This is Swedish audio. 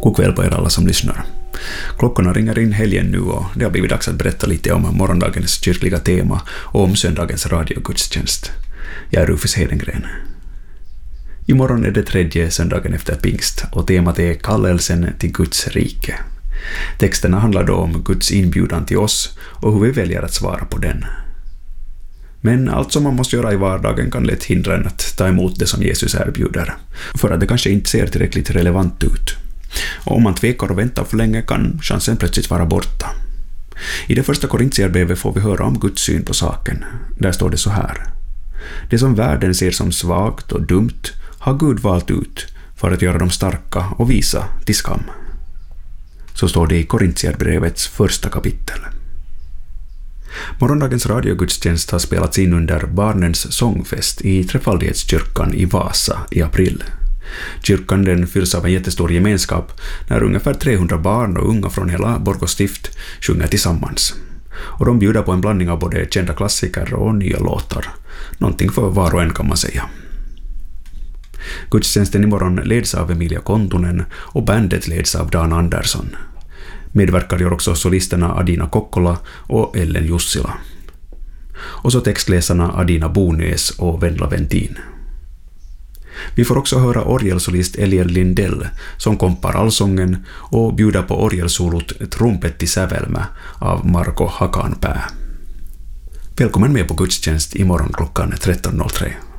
God kväll på er alla som lyssnar. Klockorna ringer in helgen nu och det har blivit dags att berätta lite om morgondagens kyrkliga tema och om söndagens radiogudstjänst. Jag är Rufus Hedengren. Imorgon är det tredje söndagen efter pingst och temat är kallelsen till Guds rike. Texterna handlar då om Guds inbjudan till oss och hur vi väljer att svara på den. Men allt som man måste göra i vardagen kan lätt hindra en att ta emot det som Jesus erbjuder, för att det kanske inte ser tillräckligt relevant ut. Och om man tvekar och väntar för länge kan chansen plötsligt vara borta. I det första Korintierbrevet får vi höra om Guds syn på saken. Där står det så här: det som världen ser som svagt och dumt har Gud valt ut för att göra dem starka och visa till skam. Så står det i Korintierbrevets första kapitel. Morgondagens radiogudstjänst har spelats in under barnens sångfest i Trefaldighetskyrkan i Vasa i april. Kyrkan den fylls av en jättestor gemenskap när ungefär 300 barn och unga från hela Borgå stift sjunger tillsammans. Och de bjuder på en blandning av både kända klassiker och nya låtar. Någonting för var och en kan man säga. Gudstjänsten imorgon leds av Emilia Kontunen och bandet leds av Dan Andersson. Medverkar gör också solisterna Adina Kokkola och Ellen Jussila. Och så textläsarna Adina Bonäs och Venla Ventin. Vi får också höra orgelsolist Eliel Lindell som kompar allsången och bjuder på orgelsolot Trumpet i Sävelmä av Marko Hakanpää. Välkommen med på gudstjänst imorgon klockan 13.03.